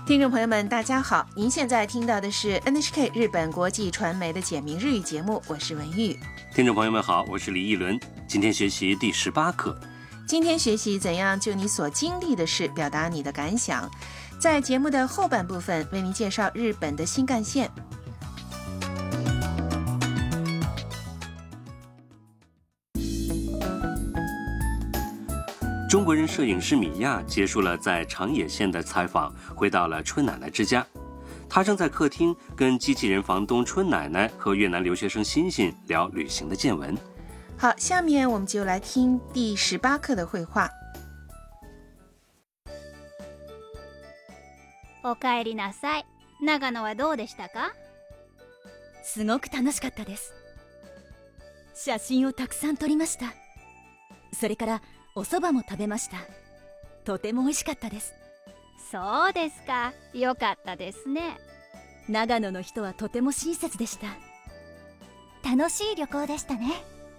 听众朋友们大家好，您现在听到的是 NHK 日本国际传媒的简明日语节目，我是文玉。 听众朋友们好，我是李一伦，今天学习第18课。 今天学习怎样就你所经历的事表达你的感想。在节目的后半部分为您介绍日本的新干线。 中国人摄影师米娅结束了在长野县的采访，回到了春奶奶之家。她正在客厅跟机器人房东春奶奶和越南留学生欣欣聊旅行的见闻。 好，下面我们就来听第18课的绘画。 おかえりなさい。長野はどうでしたか？ すごく楽しかったです。写真をたくさん撮りました。それからお蕎麦も食べました。とても美味しかったです。 そうですか。よかったですね。 長野の人はとても親切でした。 楽しい旅行でしたね。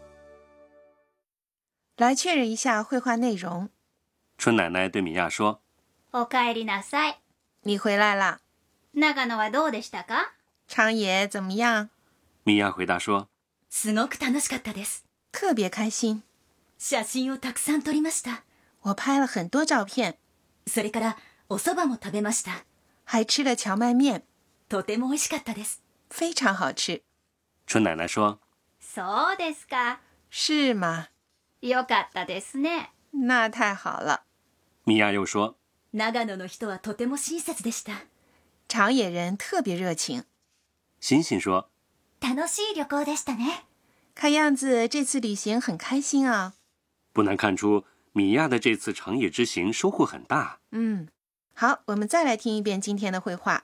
来确认一下绘画内容。 春奶奶对米娅说： おかえりなさい。 你回来啦。 長野はどうでしたか？ 长野怎么样？ 米娅回答说： すごく楽しかったです。 特别开心。 写真をたくさん撮りました。 我拍了很多照片。 それからお蕎麦も食べました。 还吃了荞麦面。 とても美味しかったです。 非常好吃。 春奶奶说： そうですか。 是吗？ よかったですね。 那太好了。 米娅又说： 長野の人はとても親切でした。 长野人特别热情。 欣欣说： 楽しい旅行でしたね。 看样子这次旅行很开心啊。 不难看出米娅的这次长野之行收获很大。 好，我们再来听一遍今天的绘画。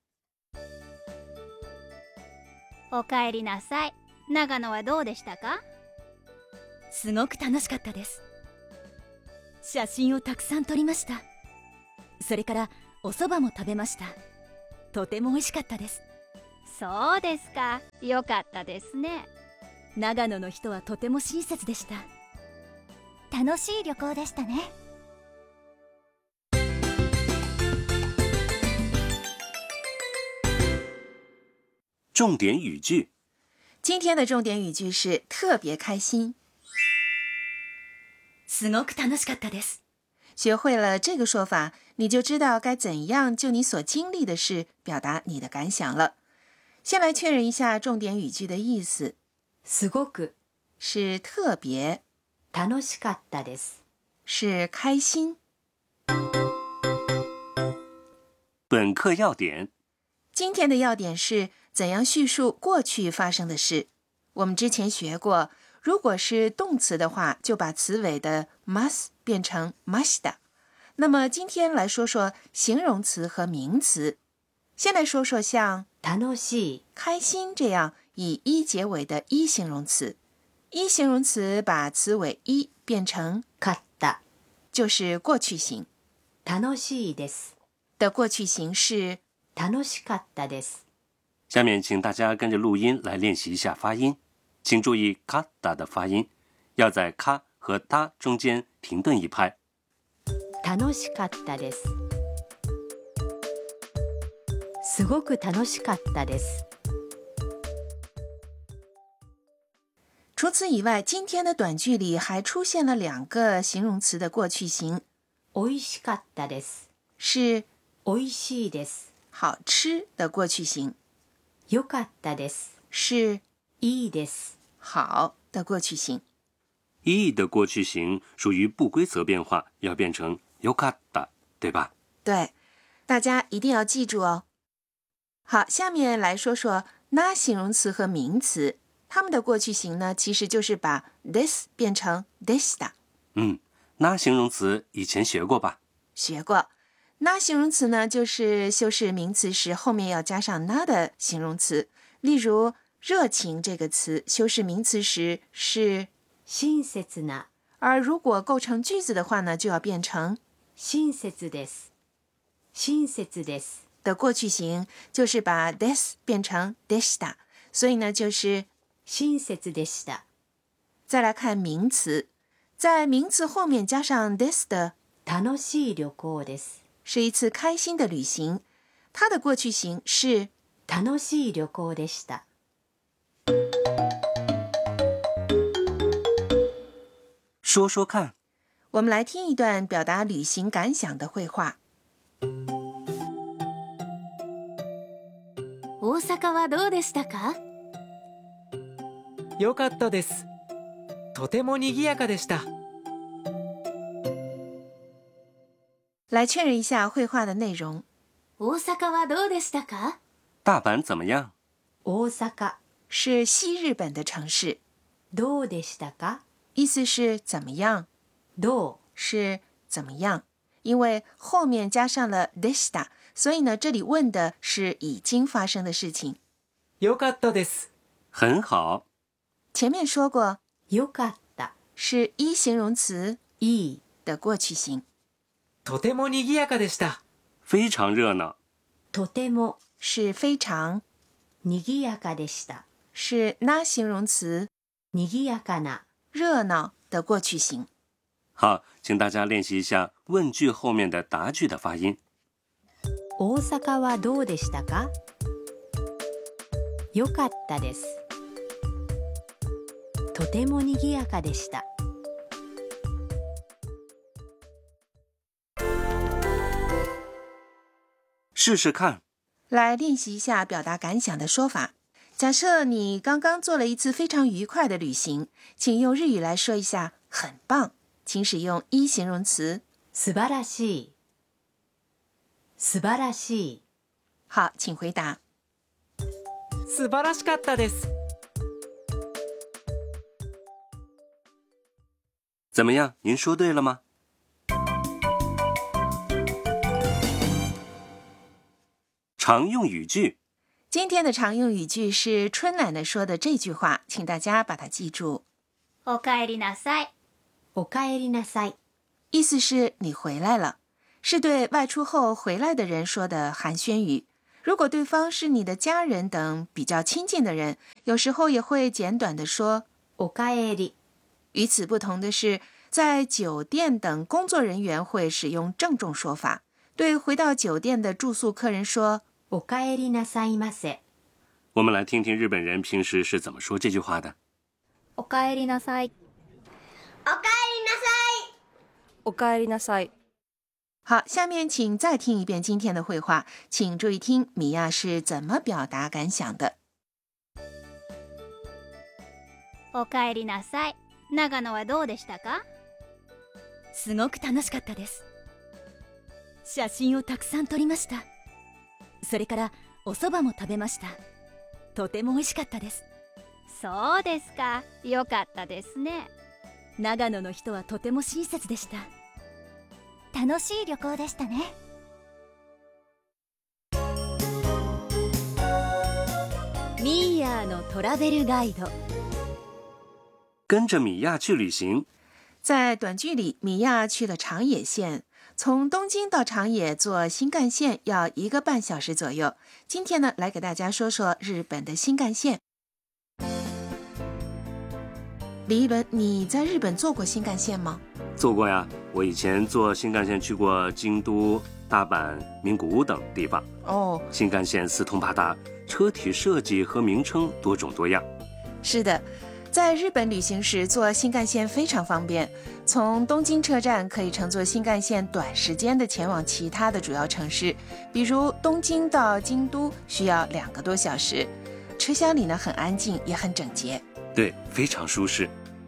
おかえりなさい。長野はどうでしたか？ すごく楽しかったです。写真をたくさん撮りました。それからお蕎麦も食べました。とても美味しかったです。 そうですか。よかったですね。 長野の人はとても親切でした。 楽しい旅行でしたね。 重点语句。 今天的重点语句是特别开心。 すごく楽しかったです。 学会了这个说法，你就知道该怎样就你所经历的事表达你的感想了。先来确认一下重点语句的意思。 すごく是特别， 楽しかったです。 是开心。 本课要点。 今天的要点是怎样叙述过去发生的事。我们之前学过，如果是动词的话，就把词尾的 mas 变成 mashita。那么今天来说说形容词和名詞。先来说说像楽しい、 开心这样以一结尾的一形容词。一形容词把词尾一变成かった、 就是过去形。 楽しいです的过去形是楽しかったです。 下面请大家跟着录音来练习一下发音，请注意カッタ的发音，要在カ和タ中间停顿一拍。 楽しかったです。すごく楽しかったです。 除此以外，今天的短句里还出现了2个形容词的过去形。 美味しかったです。 是美味しいです。 好吃的过去形。 よかったです。 是いいです。 好的过去形。 いい的过去形属于不规则变化，要变成よかった，对吧？ 对，大家一定要记住哦。好，下面来说说那形容词和名词，它们的过去形呢，其实就是把 this 变成 deshita。 那形容词以前学过吧？ 学过。那形容词呢，就是修饰名词时后面要加上那的形容词。例如热情这个词修饰名词时是親切な， 而如果构成句子的话呢，就要变成親切です。親切です。 的过去形就是把 this 变成 deshita， 所以呢就是親切でした。 再来看名词，在名词后面加上 this 的楽しい旅行です。 是一次开心的旅行， 它的过去形是楽しい旅行でした。 说说看。 我们来听一段表达旅行感想的绘画。 大阪はどうでしたか？ 良かったです。とても賑やかでした。 来确认一下绘画的内容。 大阪はどうでしたか？ 大阪怎么样？ 大阪是西日本的城市， どうでしたか？ 意思是怎么样， どう是怎么样，因为后面加上了でした，所以呢，这里问的是已经发生的事情。 良かったです。 很好。 前面说过， 良かった是一形容词いい的过去形。 とても賑やかでした。 非常热闹。 とても是非常， 賑やかでした。 是那形容词賑やかな热闹的过去形。 好，请大家练习一下问句后面的答句的发音。 大阪はどうでしたか？良かったです。とても賑やかでした。 试试看。 来练习一下表達感想的说法。假设你刚刚做了一次非常愉快的旅行，请用日语来说一下很棒，请使用一形容词素晴らしい。素晴らしい。 好，请回答。 素晴らしかったです。 怎么样？您说对了吗？常用语句。 今天的常用语句是春奶奶说的这句话，请大家把它记住。 おかえりなさい。 おかえりなさい。 意思是你回来了，是对外出后回来的人说的寒暄语。如果对方是你的家人等比较亲近的人，有时候也会简短的说おかえり。 与此不同的是，在酒店等工作人员会使用郑重说法，对回到酒店的住宿客人说おかえりなさいませ。 我们来听听日本人平时是怎么说这句话的。 おかえりなさい。 おかえりなさい。 おかえりなさい。 好，下面请再听一遍今天的绘画，请注意听米娅是怎么表达感想的。 おかえりなさい。長野はどうでしたか？ すごく楽しかったです。写真をたくさん撮りました。それからお蕎麦も食べました。とても美味しかったです。 そうですか。よかったですね。 長野の人はとても親切でした。 楽しい旅行でしたね。 ミーヤーのトラベルガイド。 跟着米娅去旅行。 在短剧里，米娅去了长野县，从东京到长野坐新干线要1个半小时左右。今天呢，来给大家说说日本的新干线。李一伦，你在日本坐过新干线吗？ 坐过呀，我以前坐新干线去过京都、大阪、名古屋等地方。 哦， 新干线四通八达，车体设计和名称多种多样。 是的，在日本旅行时坐新干线非常方便，从东京车站可以乘坐新干线短时间的前往其他的主要城市，比如东京到京都需要2个多小时。车厢里呢很安静，也很整洁。 对，非常舒适。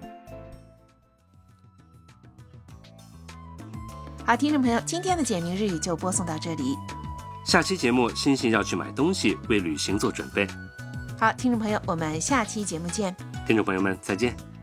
好，听众朋友，今天的简明日语就播送到这里。 下期节目，欣欣要去买东西，为旅行做准备。 好，听众朋友，我们下期节目见。 听众朋友们，再见。